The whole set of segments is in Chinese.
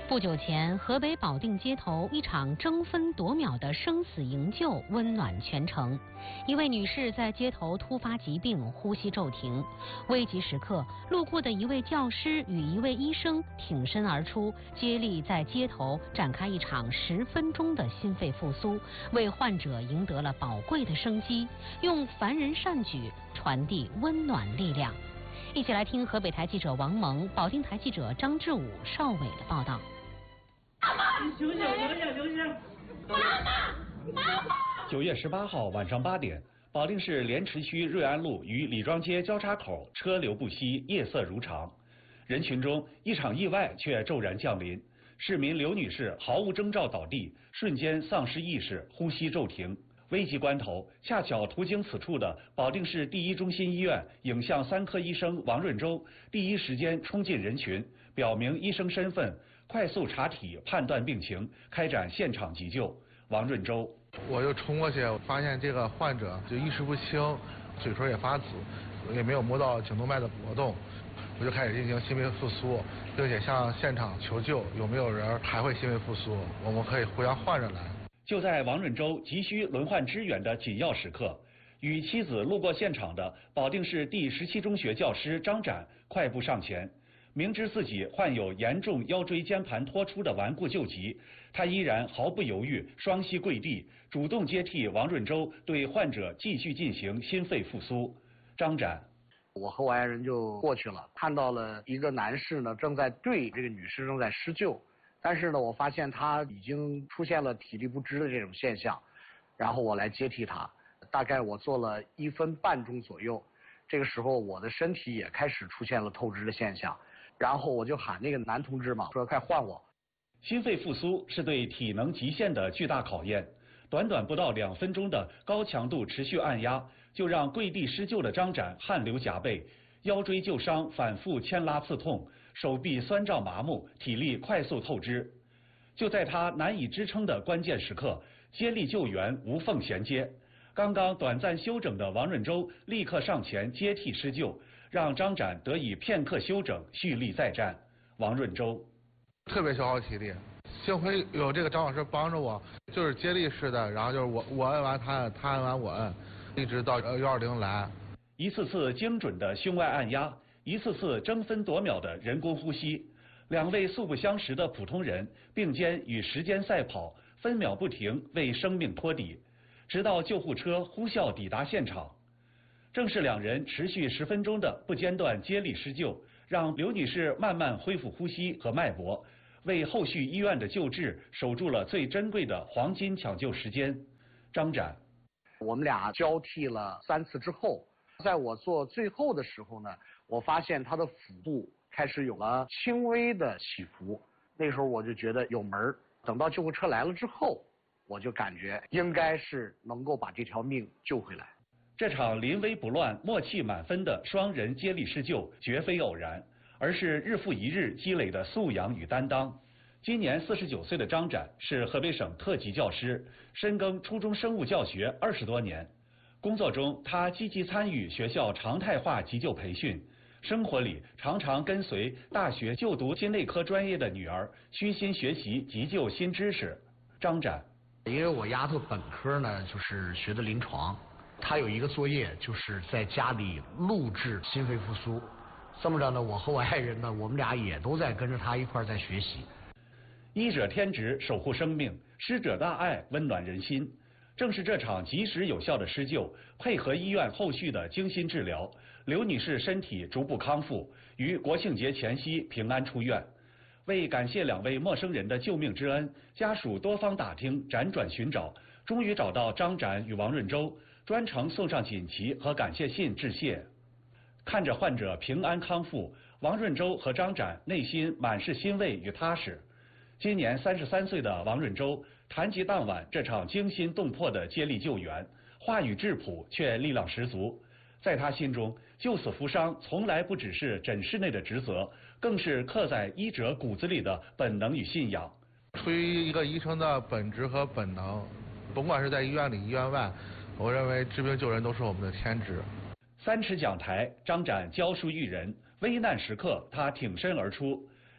不久前，河北保定街头一场争分夺秒的生死营救温暖全城。一位女士在街头突发疾病，呼吸骤停，危急时刻，路过的一位教师与一位医生挺身而出，接力在街头展开一场10分钟的心肺复苏，为患者赢得了宝贵的生机，用凡人善举传递温暖力量。一起来听河北台记者王萌、保定台记者张志武、邵伟的报道。 休息。9月18号晚上8点，保定市莲池区瑞安路与李庄街交叉口车流不息，夜色如常。人群中，一场意外却骤然降临。市民刘女士毫无征兆倒地，瞬间丧失意识，呼吸骤停。危急关头，恰巧途经此处的保定市第一中心医院影像3科医生王润洲第一时间冲进人群，表明医生身份，快速查体判断病情，开展现场急救。王润洲： 我就冲过去，发现这个患者就意识不清，嘴唇也发紫，也没有摸到颈动脉的搏动，我就开始进行心肺复苏，并且向现场求救，有没有人还会心肺复苏，我们可以互相换着来。 就在王润洲急需轮换支援的紧要时刻，与妻子路过现场的保定市第17中学教师张展快步上前，明知自己患有严重腰椎间盘脱出的顽固旧疾，他依然毫不犹豫，双膝跪地，主动接替王润洲对患者继续进行心肺复苏。张展： 我和我爱人就过去了，看到了一个男士呢正在对这个女士正在施救。但是呢，我发现他已经出现了体力不支的这种现象，然后我来接替他。大概我做了1分半钟左右，这个时候我的身体也开始出现了透支的现象，然后我就喊那个男同志嘛，说快换我。 心肺复苏是对体能极限的巨大考验，短短不到2分钟的高强度持续按压，就让跪地施救的张展汗流浃背，腰椎旧伤反复牵拉刺痛，手臂酸胀麻木，体力快速透支。就在他难以支撑的关键时刻，接力救援无缝衔接。刚刚短暂休整的王润洲立刻上前接替施救，让张展得以片刻休整，蓄力再战。王润洲： 特别消耗体力，幸亏有这个张老师帮着我，就是接力式的，然后就是我摁完他摁，他摁完我摁，一直到120来。 一次次精准的胸外按压，一次次争分夺秒的人工呼吸，2位素不相识的普通人并肩与时间赛跑，分秒不停为生命托底，直到救护车呼啸抵达现场。正是2人持续10分钟的不间断接力施救，让刘女士慢慢恢复呼吸和脉搏，为后续医院的救治守住了最珍贵的黄金抢救时间。张展： 我们俩交替了3次之后，在我做最后的时候呢，我发现他的腹部开始有了轻微的起伏，那时候我就觉得有门儿。等到救护车来了之后，我就感觉应该是能够把这条命救回来。 这场临危不乱、默契满分的双人接力施救绝非偶然，而是日复一日积累的素养与担当。今年49岁的张展是河北省特级教师，深耕初中生物教学20多年。工作中，他积极参与学校常态化急救培训，生活里常常跟随大学就读心内科专业的女儿虚心学习急救新知识。张展： 因为我丫头本科呢就是学的临床，她有一个作业就是在家里录制心肺复苏，这么着呢，我和我爱人呢，我们俩也都在跟着她一块在学习。 医者天职，守护生命；师者大爱，温暖人心。正是这场及时有效的施救，配合医院后续的精心治疗，刘女士身体逐步康复，于国庆节前夕平安出院。为感谢2位陌生人的救命之恩，家属多方打听，辗转寻找，终于找到张展与王润洲，专程送上锦旗和感谢信致谢。看着患者平安康复，王润洲和张展内心满是欣慰与踏实。今年33岁的王润洲谈及当晚这场惊心动魄的接力救援，话语质朴却力量十足。在他心中，救死扶伤从来不只是诊室内的职责，更是刻在医者骨子里的本能与信仰。 出于一个医生的本职和本能，甭管是在医院里医院外，我认为治病救人都是我们的天职。 3尺讲台，张展教书育人，危难时刻他挺身而出。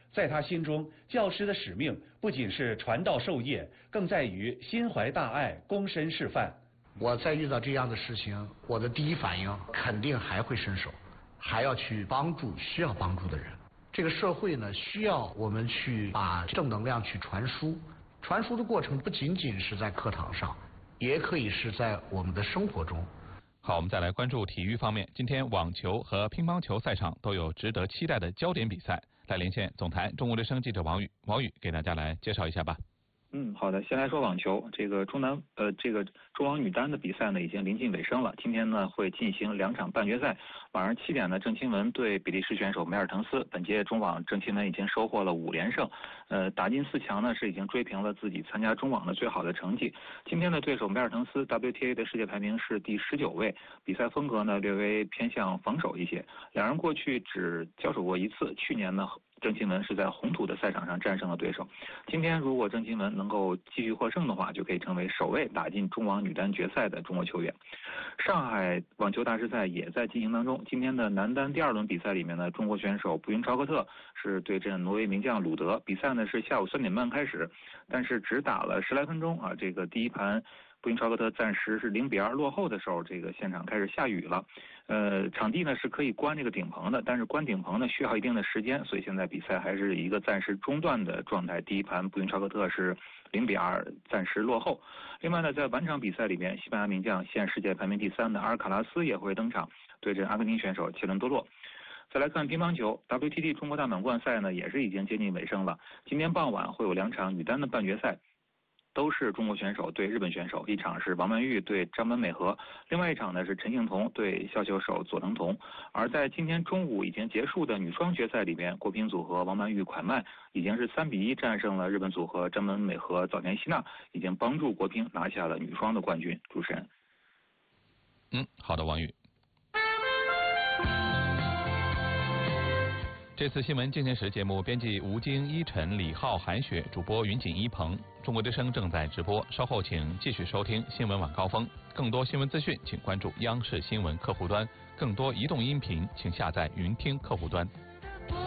在他心中，教师的使命不仅是传道授业，更在于心怀大爱，躬身示范。 我再遇到这样的事情，我的第一反应肯定还会伸手，还要去帮助需要帮助的人。这个社会呢，需要我们去把正能量去传输。传输的过程不仅仅是在课堂上，也可以是在我们的生活中。 好，我们再来关注体育方面。今天网球和乒乓球赛场都有值得期待的焦点比赛。来连线总台中国之声记者王宇，王宇给大家来介绍一下吧。 好的，先来说网球，这个中网女单的比赛呢已经临近尾声了。今天呢会进行2场半决赛，晚上7点呢郑钦文对比利时选手梅尔滕斯。本届中网郑钦文已经收获了5连胜，打进4强呢是已经追平了自己参加中网的最好的成绩。今天的对手梅尔滕斯 WTA 的世界排名是第19位，比赛风格呢略微偏向防守一些。两人过去只交手过1次，去年呢郑钦文是在红土的赛场上战胜了对手。今天如果郑钦文能够继续获胜的话，就可以成为首位打进中网女单决赛的中国球员。上海网球大师赛也在进行当中。今天的男单第2轮比赛里面呢，中国选手布云超科特是对阵挪威名将鲁德。比赛呢是下午3点半开始，但是只打了10来分钟啊。这个第一盘布云超科特暂时是0-2落后的时候，这个现场开始下雨了。场地呢是可以关这个顶棚的，但是关顶棚呢需要一定的时间，所以现在比赛还是一个暂时中断的状态。第一盘布云超科特是0-2暂时落后。另外呢，在晚场比赛里面，西班牙名将现世界排名第3的阿尔卡拉斯也会登场，对阵阿根廷选手切伦多洛。再来看乒乓球 ，WTT 中国大满贯赛呢也是已经接近尾声了。今天傍晚会有2场女单的半决赛。都是中国选手对日本选手，一场是王曼玉对张本美和，另外一场呢是陈幸同对削球手佐藤瞳。而在今天中午已经结束的女双决赛里边，国乒组合王曼玉蒯曼已经是3-1战胜了日本组合张本美和早田希娜，已经帮助国乒拿下了女双的冠军。主持人。 好的，王宇。这次新闻进行时节目编辑吴京、依晨、李浩、韩雪，主播云锦、一鹏。中国之声正在直播，稍后请继续收听新闻晚高峰。更多新闻资讯，请关注央视新闻客户端；更多移动音频，请下载云听客户端。